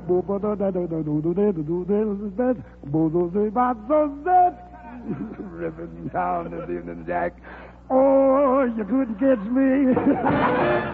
Ripping sound this evening, Jack. Oh, you couldn't catch me.